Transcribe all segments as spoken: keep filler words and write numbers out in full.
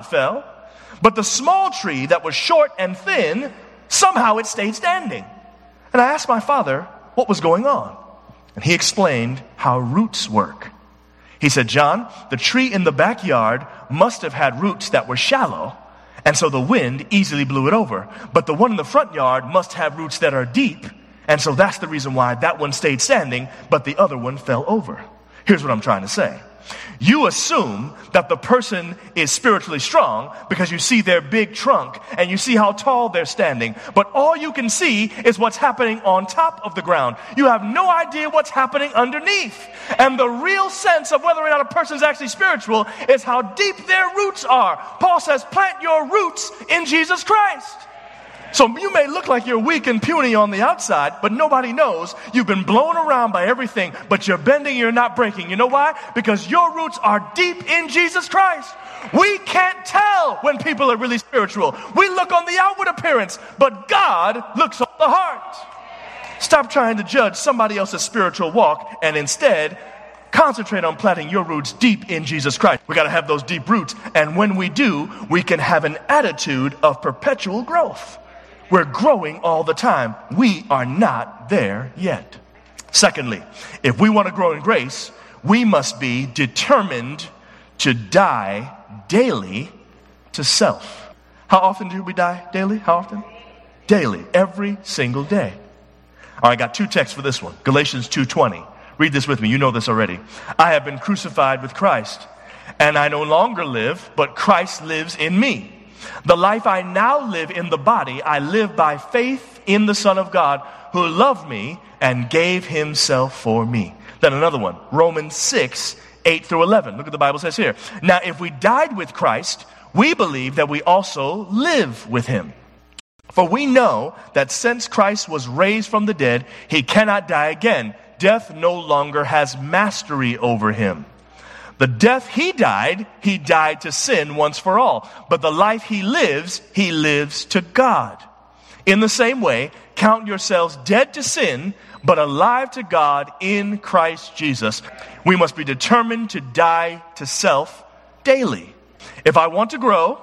fell, but the small tree that was short and thin, somehow it stayed standing. And I asked my father what was going on. And he explained how roots work. He said, John, the tree in the backyard must have had roots that were shallow, and so the wind easily blew it over. But the one in the front yard must have roots that are deep, and so that's the reason why that one stayed standing, but the other one fell over. Here's what I'm trying to say. You assume that the person is spiritually strong because you see their big trunk and you see how tall they're standing. But all you can see is what's happening on top of the ground. You have no idea what's happening underneath. And the real sense of whether or not a person is actually spiritual is how deep their roots are. Paul says, plant your roots in Jesus Christ. So you may look like you're weak and puny on the outside, but nobody knows you've been blown around by everything, but you're bending, you're not breaking. You know why? Because your roots are deep in Jesus Christ. We can't tell when people are really spiritual. We look on the outward appearance, but God looks on the heart. Stop trying to judge somebody else's spiritual walk and instead concentrate on planting your roots deep in Jesus Christ. We got to have those deep roots, and when we do, we can have an attitude of perpetual growth. We're growing all the time. We are not there yet. Secondly, if we want to grow in grace, we must be determined to die daily to self. How often do we die daily? How often? Daily, every single day. All right, I got two texts for this one. Galatians two twenty. Read this with me. You know this already. I have been crucified with Christ, and I no longer live, but Christ lives in me. The life I now live in the body, I live by faith in the Son of God who loved me and gave himself for me. Then another one, Romans six, eight through eleven. Look what the Bible says here. Now, if we died with Christ, we believe that we also live with him. For we know that since Christ was raised from the dead, he cannot die again. Death no longer has mastery over him. The death he died, he died to sin once for all. But the life he lives, he lives to God. In the same way, count yourselves dead to sin, but alive to God in Christ Jesus. We must be determined to die to self daily. If I want to grow,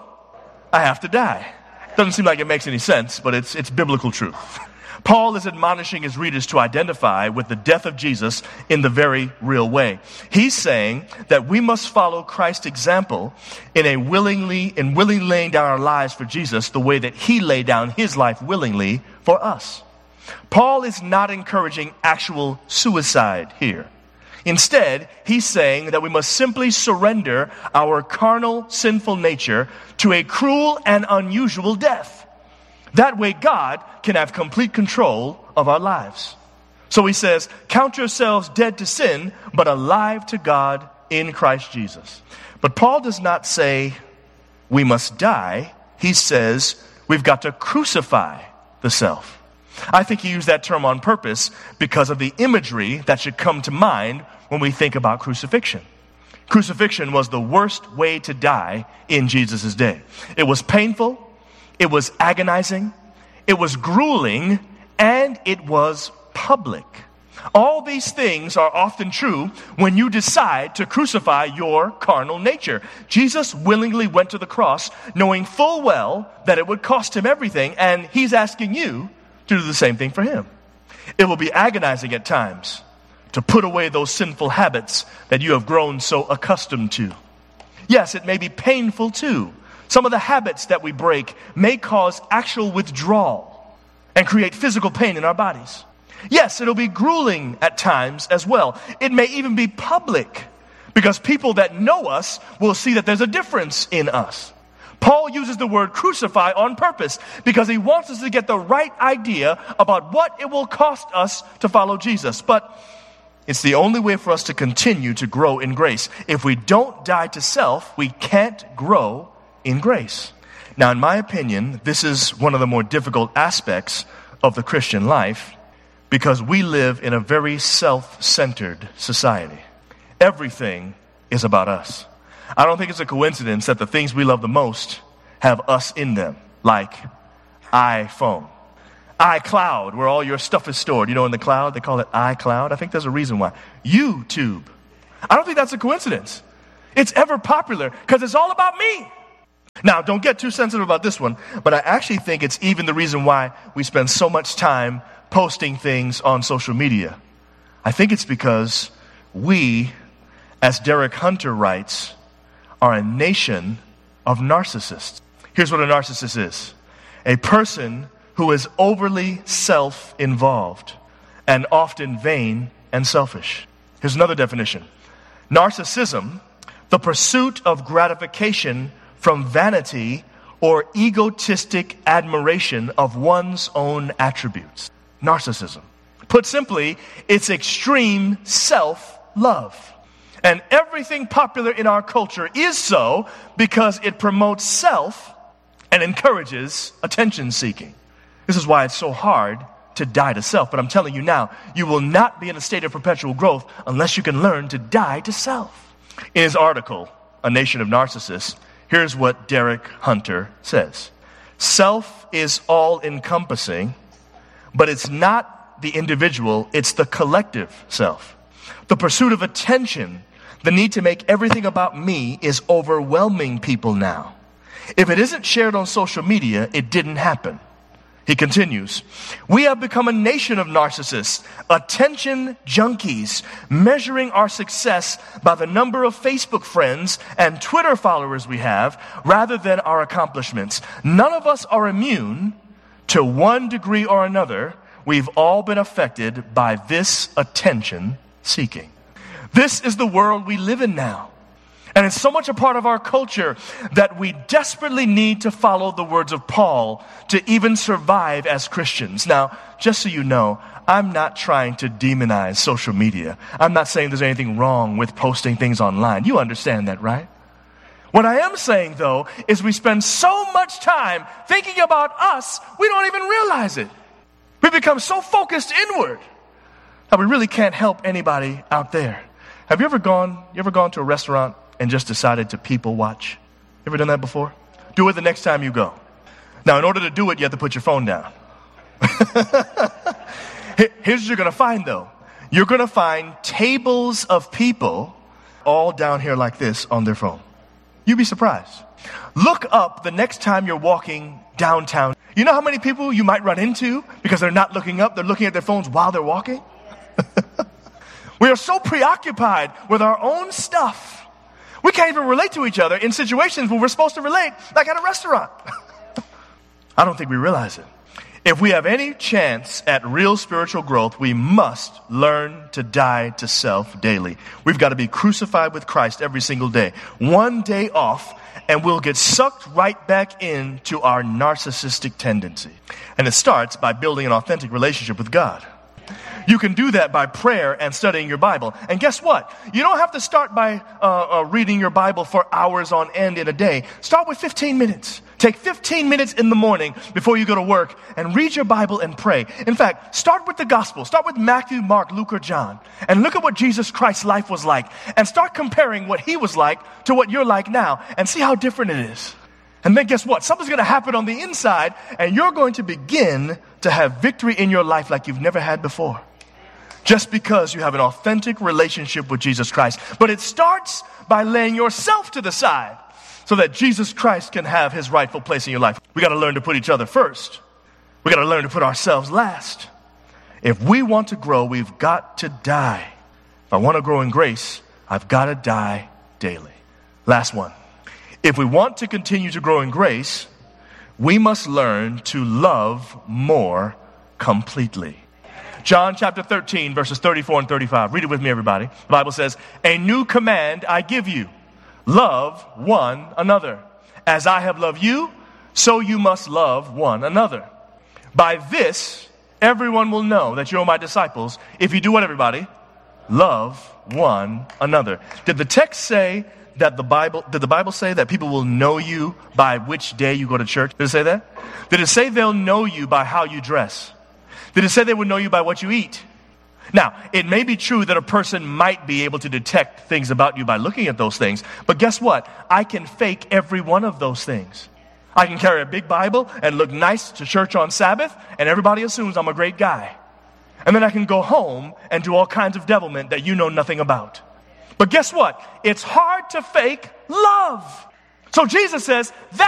I have to die. Doesn't seem like it makes any sense, but it's, it's biblical truth. Paul is admonishing his readers to identify with the death of Jesus in the very real way. He's saying that we must follow Christ's example in a willingly, in willingly laying down our lives for Jesus the way that he laid down his life willingly for us. Paul is not encouraging actual suicide here. Instead, he's saying that we must simply surrender our carnal, sinful nature to a cruel and unusual death. That way God can have complete control of our lives. So he says, count yourselves dead to sin, but alive to God in Christ Jesus. But Paul does not say we must die. He says we've got to crucify the self. I think he used that term on purpose because of the imagery that should come to mind when we think about crucifixion. Crucifixion was the worst way to die in Jesus' day. It was painful. It was agonizing, it was grueling, and it was public. All these things are often true when you decide to crucify your carnal nature. Jesus willingly went to the cross knowing full well that it would cost him everything, and he's asking you to do the same thing for him. It will be agonizing at times to put away those sinful habits that you have grown so accustomed to. Yes, it may be painful too. Some of the habits that we break may cause actual withdrawal and create physical pain in our bodies. Yes, it'll be grueling at times as well. It may even be public because people that know us will see that there's a difference in us. Paul uses the word crucify on purpose because he wants us to get the right idea about what it will cost us to follow Jesus. But it's the only way for us to continue to grow in grace. If we don't die to self, we can't grow in grace. Now, in my opinion, this is one of the more difficult aspects of the Christian life because we live in a very self-centered society. Everything is about us. I don't think it's a coincidence that the things we love the most have us in them, like iPhone, iCloud, where all your stuff is stored. You know, in the cloud, they call it iCloud. I think there's a reason why. YouTube. I don't think that's a coincidence. It's ever popular because it's all about me. Now, don't get too sensitive about this one, but I actually think it's even the reason why we spend so much time posting things on social media. I think it's because we, as Derek Hunter writes, are a nation of narcissists. Here's what a narcissist is. A person who is overly self-involved and often vain and selfish. Here's another definition. Narcissism, the pursuit of gratification from vanity or egotistic admiration of one's own attributes. Narcissism. Put simply, it's extreme self-love. And everything popular in our culture is so because it promotes self and encourages attention-seeking. This is why it's so hard to die to self. But I'm telling you now, you will not be in a state of perpetual growth unless you can learn to die to self. In his article, A Nation of Narcissists, here's what Derek Hunter says. Self is all-encompassing, but it's not the individual, it's the collective self. The pursuit of attention, the need to make everything about me, is overwhelming people now. If it isn't shared on social media, it didn't happen. He continues, we have become a nation of narcissists, attention junkies, measuring our success by the number of Facebook friends and Twitter followers we have, rather than our accomplishments. None of us are immune. To one degree or another, we've all been affected by this attention seeking. This is the world we live in now. And it's so much a part of our culture that we desperately need to follow the words of Paul to even survive as Christians. Now, just so you know, I'm not trying to demonize social media. I'm not saying there's anything wrong with posting things online. You understand that, right? What I am saying, though, is we spend so much time thinking about us, we don't even realize it. We become so focused inward that we really can't help anybody out there. Have you ever gone, you ever gone to a restaurant and just decided to people watch? Ever done that before? Do it the next time you go. Now, in order to do it, you have to put your phone down. Here's what you're going to find, though. You're going to find tables of people all down here like this on their phone. You'd be surprised. Look up the next time you're walking downtown. You know how many people you might run into because they're not looking up, they're looking at their phones while they're walking? We are so preoccupied with our own stuff. We can't even relate to each other in situations where we're supposed to relate, like at a restaurant. I don't think we realize it. If we have any chance at real spiritual growth, we must learn to die to self daily. We've got to be crucified with Christ every single day. One day off, and we'll get sucked right back into our narcissistic tendency. And it starts by building an authentic relationship with God. You can do that by prayer and studying your Bible. And guess what? You don't have to start by uh, uh, reading your Bible for hours on end in a day. Start with fifteen minutes. Take fifteen minutes in the morning before you go to work and read your Bible and pray. In fact, start with the gospel. Start with Matthew, Mark, Luke, or John. And look at what Jesus Christ's life was like. And start comparing what he was like to what you're like now. And see how different it is. And then guess what? Something's going to happen on the inside. And you're going to begin to have victory in your life like you've never had before. Just because you have an authentic relationship with Jesus Christ. But it starts by laying yourself to the side so that Jesus Christ can have his rightful place in your life. We got to learn to put each other first. We got to learn to put ourselves last. If we want to grow, we've got to die. If I want to grow in grace, I've got to die daily. Last one. If we want to continue to grow in grace, we must learn to love more completely. John chapter thirteen, verses thirty-four and thirty-five. Read it with me, everybody. The Bible says, a new command I give you. Love one another. As I have loved you, so you must love one another. By this, everyone will know that you're my disciples. If you do what, everybody? Love one another. Did the text say that the Bible, did the Bible say that people will know you by which day you go to church? Did it say that? Did it say they'll know you by how you dress? Did it say they would know you by what you eat? Now, it may be true that a person might be able to detect things about you by looking at those things, but guess what? I can fake every one of those things. I can carry a big Bible and look nice to church on Sabbath, and everybody assumes I'm a great guy. And then I can go home and do all kinds of devilment that you know nothing about. But guess what? It's hard to fake love. So Jesus says, that